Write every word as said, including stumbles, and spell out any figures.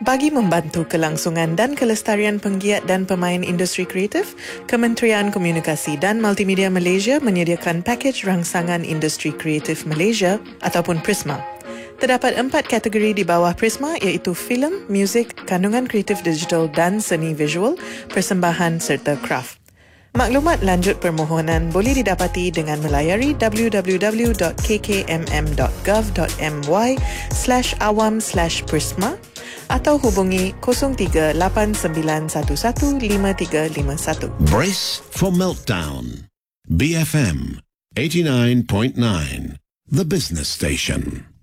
Bagi membantu kelangsungan dan kelestarian penggiat dan pemain industri kreatif, Kementerian Komunikasi dan Multimedia Malaysia menyediakan pakej rangsangan industri kreatif Malaysia ataupun Prisma. Terdapat empat kategori di bawah Prisma iaitu filem, muzik, kandungan kreatif digital dan seni visual, persembahan serta kraft. Maklumat lanjut permohonan boleh didapati dengan melayari w w w dot k k m m dot gov dot m y slash awam slash prisma atau hubungi kosong tiga lapan sembilan satu satu lima tiga lima satu. Brace for Meltdown. B F M eighty-nine point nine, the business station.